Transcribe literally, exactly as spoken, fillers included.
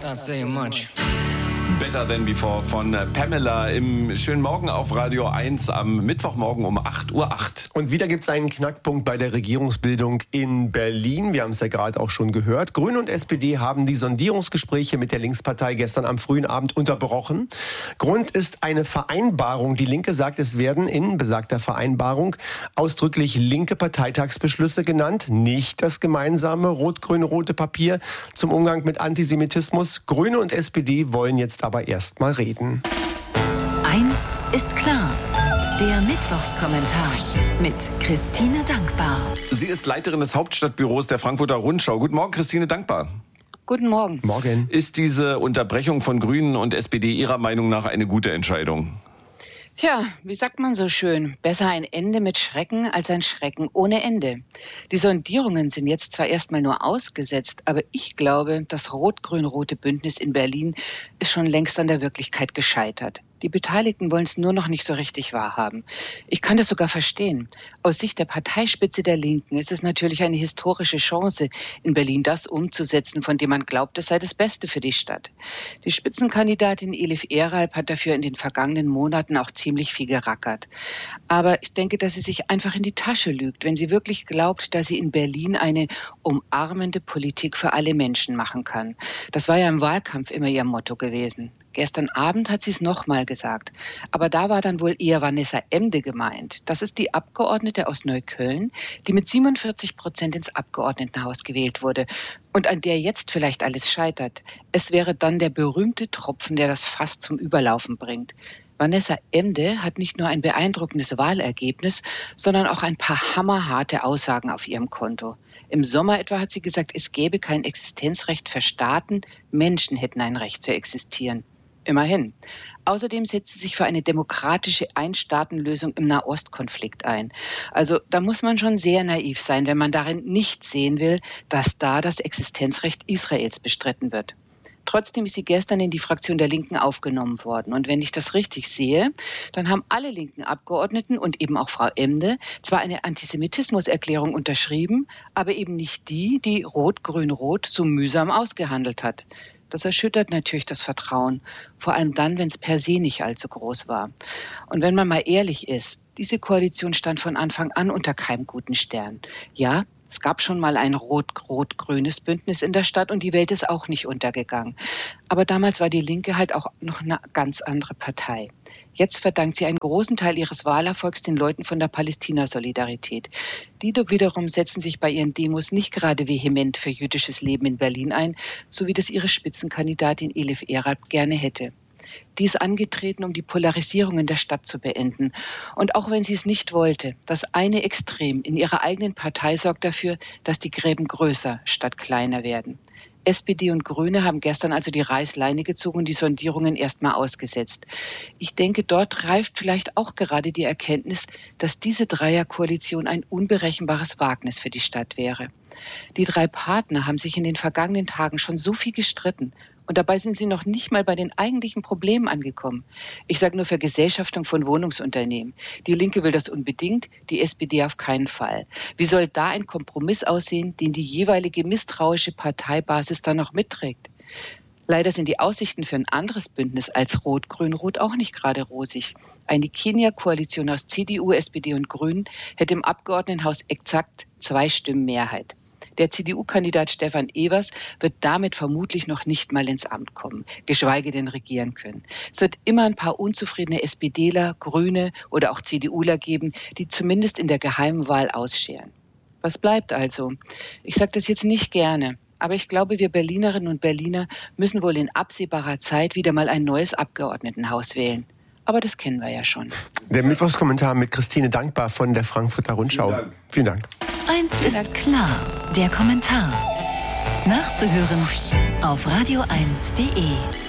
Can't say much. Better Than Before von Pamela im schönen Morgen auf Radio eins am Mittwochmorgen um acht Uhr acht. Und wieder gibt es einen Knackpunkt bei der Regierungsbildung in Berlin. Wir haben es ja gerade auch schon gehört. Grüne und S P D haben die Sondierungsgespräche mit der Linkspartei gestern am frühen Abend unterbrochen. Grund ist eine Vereinbarung. Die Linke sagt, es werden in besagter Vereinbarung ausdrücklich linke Parteitagsbeschlüsse genannt. Nicht das gemeinsame rot-grün-rote Papier zum Umgang mit Antisemitismus. Grüne und S P D wollen jetzt aber erst mal reden. Eins ist klar. Der Mittwochskommentar mit Christine Dankbar. Sie ist Leiterin des Hauptstadtbüros der Frankfurter Rundschau. Guten Morgen, Christine Dankbar. Guten Morgen. Morgen. Ist diese Unterbrechung von Grünen und S P D Ihrer Meinung nach eine gute Entscheidung? Tja, wie sagt man so schön, besser ein Ende mit Schrecken als ein Schrecken ohne Ende. Die Sondierungen sind jetzt zwar erstmal nur ausgesetzt, aber ich glaube, das rot-grün-rote Bündnis in Berlin ist schon längst an der Wirklichkeit gescheitert. Die Beteiligten wollen es nur noch nicht so richtig wahrhaben. Ich kann das sogar verstehen. Aus Sicht der Parteispitze der Linken ist es natürlich eine historische Chance, in Berlin das umzusetzen, von dem man glaubt, es sei das Beste für die Stadt. Die Spitzenkandidatin Elif Eralp hat dafür in den vergangenen Monaten auch ziemlich viel gerackert. Aber ich denke, dass sie sich einfach in die Tasche lügt, wenn sie wirklich glaubt, dass sie in Berlin eine umarmende Politik für alle Menschen machen kann. Das war ja im Wahlkampf immer ihr Motto gewesen. Gestern Abend hat sie es nochmal gesagt. Aber da war dann wohl eher Vanessa Emde gemeint. Das ist die Abgeordnete aus Neukölln, die mit siebenundvierzig Prozent ins Abgeordnetenhaus gewählt wurde und an der jetzt vielleicht alles scheitert. Es wäre dann der berühmte Tropfen, der das Fass zum Überlaufen bringt. Vanessa Emde hat nicht nur ein beeindruckendes Wahlergebnis, sondern auch ein paar hammerharte Aussagen auf ihrem Konto. Im Sommer etwa hat sie gesagt, es gäbe kein Existenzrecht für Staaten, Menschen hätten ein Recht zu existieren. Immerhin. Außerdem setzt sie sich für eine demokratische Einstaatenlösung im Nahostkonflikt ein. Also da muss man schon sehr naiv sein, wenn man darin nicht sehen will, dass da das Existenzrecht Israels bestritten wird. Trotzdem ist sie gestern in die Fraktion der Linken aufgenommen worden. Und wenn ich das richtig sehe, dann haben alle linken Abgeordneten und eben auch Frau Emde zwar eine Antisemitismuserklärung unterschrieben, aber eben nicht die, die Rot-Grün-Rot so mühsam ausgehandelt hat. Das erschüttert natürlich das Vertrauen, vor allem dann, wenn es per se nicht allzu groß war. Und wenn man mal ehrlich ist, diese Koalition stand von Anfang an unter keinem guten Stern. Ja, es gab schon mal ein rot-rot-grünes Bündnis in der Stadt und die Welt ist auch nicht untergegangen. Aber damals war die Linke halt auch noch eine ganz andere Partei. Jetzt verdankt sie einen großen Teil ihres Wahlerfolgs den Leuten von der Palästina-Solidarität. Die wiederum setzen sich bei ihren Demos nicht gerade vehement für jüdisches Leben in Berlin ein, so wie das ihre Spitzenkandidatin Elif Eralp gerne hätte. Die ist angetreten, um die Polarisierung in der Stadt zu beenden. Und auch wenn sie es nicht wollte, das eine Extrem in ihrer eigenen Partei sorgt dafür, dass die Gräben größer statt kleiner werden. S P D und Grüne haben gestern also die Reißleine gezogen und die Sondierungen erstmal ausgesetzt. Ich denke, dort reift vielleicht auch gerade die Erkenntnis, dass diese Dreierkoalition ein unberechenbares Wagnis für die Stadt wäre. Die drei Partner haben sich in den vergangenen Tagen schon so viel gestritten. Und dabei sind sie noch nicht mal bei den eigentlichen Problemen angekommen. Ich sage nur Vergesellschaftung von Wohnungsunternehmen. Die Linke will das unbedingt, die S P D auf keinen Fall. Wie soll da ein Kompromiss aussehen, den die jeweilige misstrauische Parteibasis dann noch mitträgt? Leider sind die Aussichten für ein anderes Bündnis als Rot-Grün-Rot auch nicht gerade rosig. Eine Kenia-Koalition aus C D U, S P D und Grünen hätte im Abgeordnetenhaus exakt zwei Stimmen Mehrheit. Der C D U-Kandidat Stefan Evers wird damit vermutlich noch nicht mal ins Amt kommen, geschweige denn regieren können. Es wird immer ein paar unzufriedene SPDler, Grüne oder auch CDUler geben, die zumindest in der geheimen Wahl ausscheren. Was bleibt also? Ich sage das jetzt nicht gerne, aber ich glaube, wir Berlinerinnen und Berliner müssen wohl in absehbarer Zeit wieder mal ein neues Abgeordnetenhaus wählen. Aber das kennen wir ja schon. Der Mittwochskommentar mit Christine Dankbar von der Frankfurter Rundschau. Vielen Dank. Vielen Dank. Eins ist klar, der Kommentar. Nachzuhören auf radio eins punkt de.